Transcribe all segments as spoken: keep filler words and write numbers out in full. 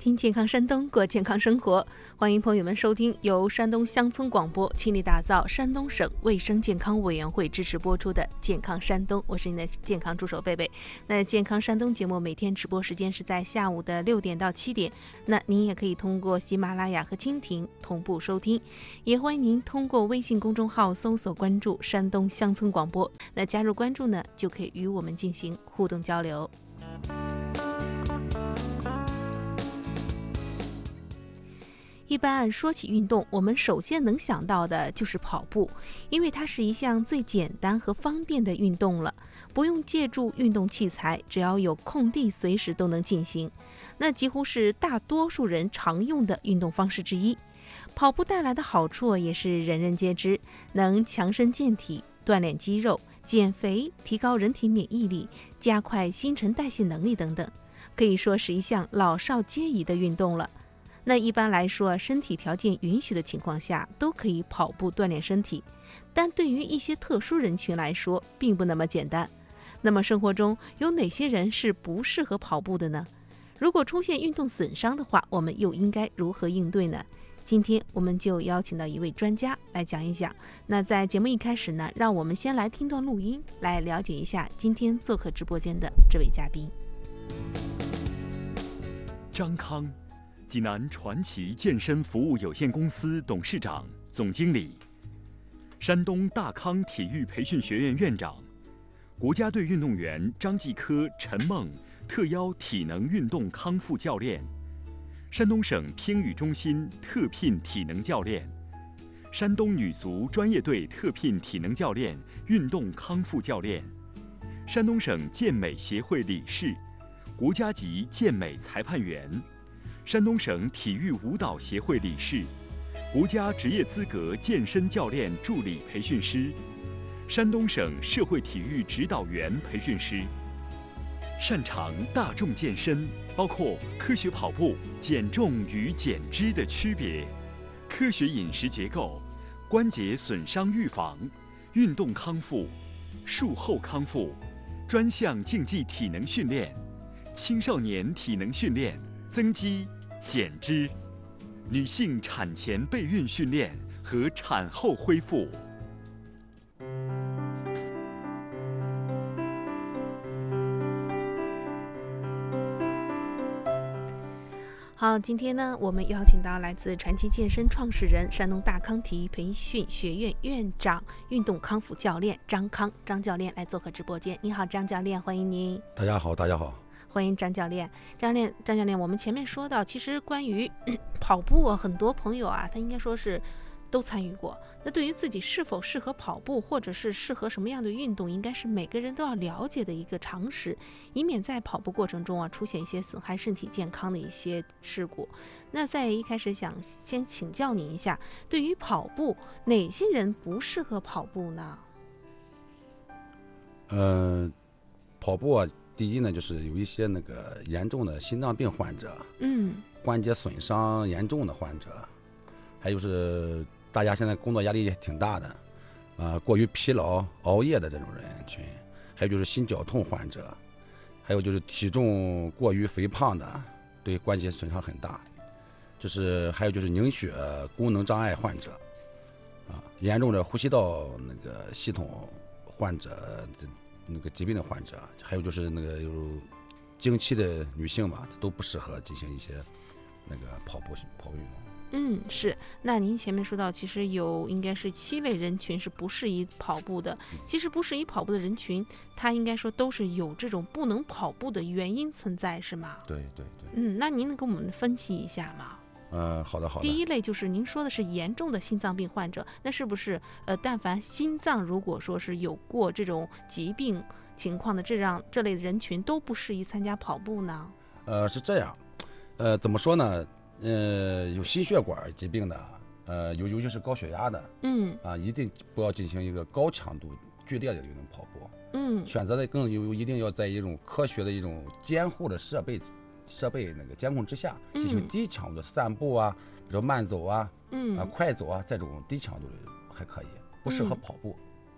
听健康山东，过健康生活。欢迎朋友们收听由山东乡村广播倾力打造山东省卫生健康委员会支持播出的《健康山东》，我是您的健康助手贝贝。那《健康山东》节目每天直播时间是在下午的六点到七点，那您也可以通过喜马拉雅和蜻蜓同步收听，也欢迎您通过微信公众号搜索关注山东乡村广播，那加入关注呢，就可以与我们进行互动交流。一般说起运动，我们首先能想到的就是跑步，因为它是一项最简单和方便的运动了，不用借助运动器材，只要有空地随时都能进行，那几乎是大多数人常用的运动方式之一。跑步带来的好处也是人人皆知，能强身健体、锻炼肌肉、减肥、提高人体免疫力、加快新陈代谢能力等等，可以说是一项老少皆宜的运动了。那一般来说，身体条件允许的情况下，都可以跑步锻炼身体。但对于一些特殊人群来说，并不那么简单。那么生活中有哪些人是不适合跑步的呢？如果出现运动损伤的话，我们又应该如何应对呢？今天我们就邀请到一位专家来讲一讲。那在节目一开始呢，让我们先来听段录音，来了解一下今天做客直播间的这位嘉宾。 张康，济南传奇健身服务有限公司董事长、总经理，山东大康体育培训学院院长，国家队运动员张继科、陈梦特邀体能运动康复教练，山东省乒羽中心特聘体能教练，山东女足专业队特聘体能教练、运动康复教练，山东省健美协会理事，国家级健美裁判员，山东省体育舞蹈协会理事，国家职业资格健身教练助理培训师，山东省社会体育指导员培训师，擅长大众健身，包括科学跑步、减重与减脂的区别，科学饮食结构、关节损伤预防、运动康复、术后康复、专项竞技体能训练、青少年体能训练、增肌、减脂、女性产前备孕训练和产后恢复。 好，今天呢，我们邀请到来自传奇健身创始人、山东大康体育培训学院院长、运动康复教练张康张教练来做客直播间。你好，张教练，欢迎您。 大家好，大家好。 欢迎张教练。张练张教练，我们前面说到，其实关于、嗯、跑步啊，很多朋友啊，他应该说是都参与过。那对于自己是否适合跑步，或者是适合什么样的运动，应该是每个人都要了解的一个常识，以免在跑步过程中啊出现一些损害身体健康的一些事故。那在一开始想先请教您一下，对于跑步，哪些人不适合跑步呢？ 呃，跑步啊。第一呢，就是有一些那个严重的心脏病患者， 嗯， 关节损伤严重的患者，还有是大家现在工作压力也挺大的，啊、呃，过于疲劳、熬夜的这种人群，还有就是心绞痛患者，还有就是体重过于肥胖的，对关节损伤很大，就是还有就是凝血功能障碍患者，啊，严重的呼吸道那个系统患者。那个疾病的患者，还有就是那个有经期的女性吧，都不适合进行一些那个跑步跑步运动。 嗯，是。那您前面说到，其实有应该是七类人群是不适宜跑步的。其实不适宜跑步的人群，他应该说都是有这种不能跑步的原因存在，是吗？ 对对对。 嗯，那您能给我们分析一下吗？ 呃，好的好的。 第一类就是您说的是严重的心脏病患者，那是不是呃，但凡心脏如果说是有过这种疾病情况的，这样这类人群都不适宜参加跑步呢？ 呃，是这样，呃，怎么说呢？呃，有心血管疾病的，呃，有尤其是高血压的， 嗯啊，一定不要进行一个高强度剧烈的一种跑步， 嗯， 选择的更有一定要在一种科学的一种监护的设备。设备那个监控之下进行低强度的散步啊，比如说慢走啊， 嗯啊快走啊，这种低强度的还可以，不适合跑步。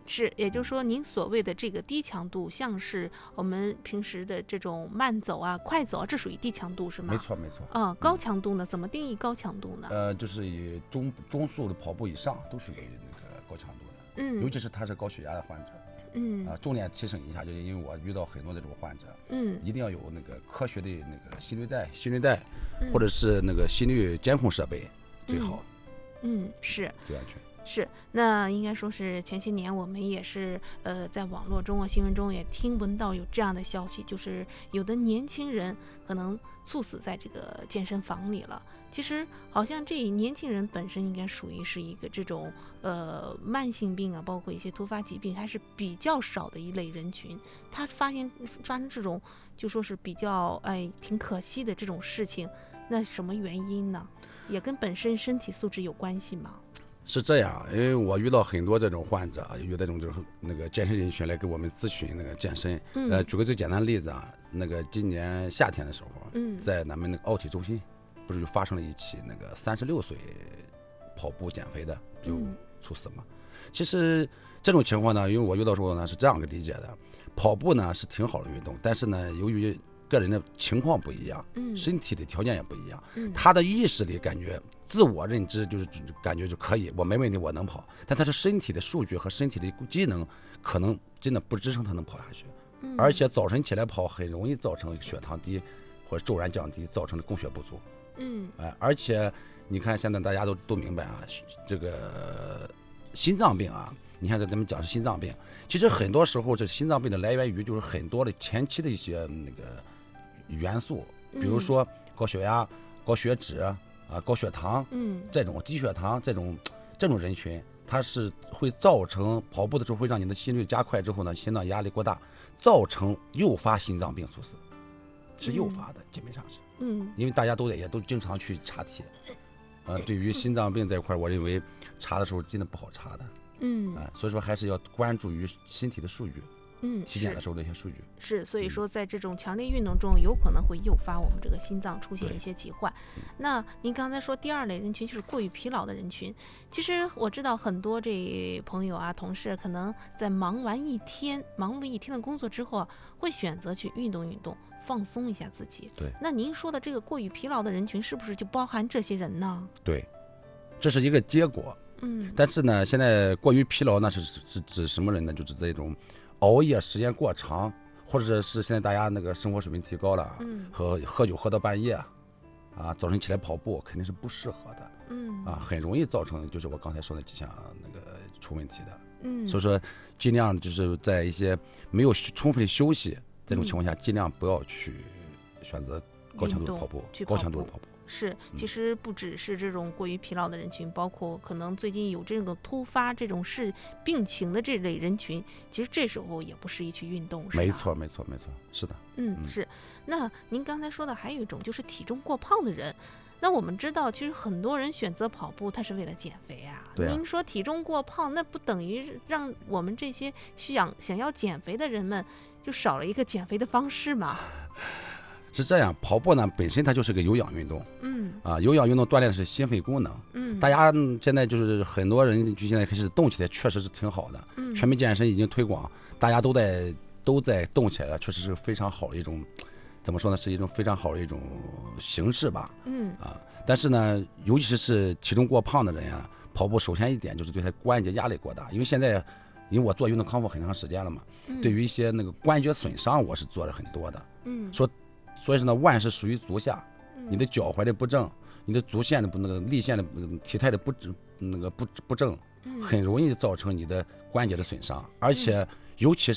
是，也就是说，您所谓的这个低强度，像是我们平时的这种慢走啊、快走啊，这属于低强度是吗？ 没错没错。 嗯，高强度呢？怎么定义高强度呢？ 呃，就是以中中速的跑步以上都属于那个高强度的。 嗯， 尤其是他是高血压的患者。 嗯啊，重点提醒一下，就是因为我遇到很多的这种患者， 嗯， 一定要有那个科学的那个心率带、心率带， 嗯、 或者是那个心率监控设备最好。 嗯，嗯是最安全。 是，那应该说是前些年我们也是呃，在网络中啊、新闻中也听闻到有这样的消息，就是有的年轻人可能猝死在这个健身房里了。其实好像这年轻人本身应该属于是一个这种呃慢性病啊，包括一些突发疾病还是比较少的一类人群。他发现发生这种就说是比较哎挺可惜的这种事情，那什么原因呢？也跟本身身体素质有关系吗？ 是这样，因为我遇到很多这种患者，有这种就是那个健身人群来给我们咨询那个健身。 嗯、 呃，举个最简单的例子啊，那个今年夏天的时候， 嗯， 在咱们那个奥体中心，不是就发生了一起那个三十六岁跑步减肥的就猝死嘛。嗯、其实这种情况呢，因为我遇到时候呢是这样个理解的，跑步呢是挺好的运动，但是呢，由于个人的情况不一样， 嗯， 身体的条件也不一样， 嗯， 他的意识里感觉自我认知就是感觉就可以，我没问题，我能跑，但他是身体的数据和身体的机能可能真的不支撑他能跑下去， 嗯， 而且早晨起来跑很容易造成血糖低或者骤然降低，造成的供血不足， 嗯， 哎，而且你看现在大家都都明白啊，这个心脏病啊。你看，咱们讲是心脏病，其实很多时候这心脏病的来源于就是很多的前期的一些那个元素，比如说高血压、高血脂啊、高血糖， 嗯， 这种低血糖这种这种人群，它是会造成跑步的时候会让你的心率加快之后呢，心脏压力过大，造成诱发心脏病猝死，是诱发的，基本上是， 嗯， 因为大家都也都经常去查体，呃，对于心脏病这一块，我认为查的时候真的不好查的。 嗯、 呃，所以说还是要关注于身体的数据， 嗯， 体检的时候的一些数据是，所以说在这种强烈运动中，有可能会诱发我们这个心脏出现一些疾患。那您刚才说第二类人群就是过于疲劳的人群，其实我知道很多这朋友啊、同事可能在忙完一天、忙碌一天的工作之后啊，会选择去运动运动，放松一下自己。 对， 那您说的这个过于疲劳的人群，是不是就包含这些人呢？ 对，这是一个结果。 嗯， 但是呢，现在过于疲劳呢是是是指什么人呢？就是这种熬夜时间过长，或者是现在大家那个生活水平提高了， 嗯， 和喝酒喝到半夜，啊，早晨起来跑步肯定是不适合的， 嗯， 啊，很容易造成就是我刚才说的几项那个出问题的， 嗯， 所以说尽量就是在一些没有充分的休息这种情况下，尽量不要去选择高强度的跑步， 去高强度的跑步。 是，其实不只是这种过于疲劳的人群，包括可能最近有这个突发这种是病情的这类人群，其实这时候也不适宜去运动，是吧？ 没错，没错，没错，是的。 嗯， 嗯是。那您刚才说的还有一种就是体重过胖的人，那我们知道，其实很多人选择跑步，他是为了减肥啊。 对啊。 您说体重过胖，那不等于让我们这些想想要减肥的人们就少了一个减肥的方式吗？ 是这样，跑步呢本身它就是个有氧运动， 嗯， 啊，有氧运动锻炼的是心肺功能， 嗯， 大家现在就是很多人就现在开始动起来，确实是挺好的， 嗯， 全民健身已经推广，大家都在都在动起来了，确实是非常好的一种，怎么说呢，是一种非常好的一种形式吧， 嗯， 啊，但是呢，尤其是体重过胖的人呀，跑步首先一点就是对他关节压力过大，因为现在因为我做运动康复很长时间了嘛， 嗯， 对于一些那个关节损伤，我是做了很多的， 嗯， 说。所以说呢，腕是属于足下， 嗯， 你的脚踝的不正，你的足线的不那个力线的体态的不那个不不正， 嗯， 很容易造成你的关节的损伤，而且尤其是。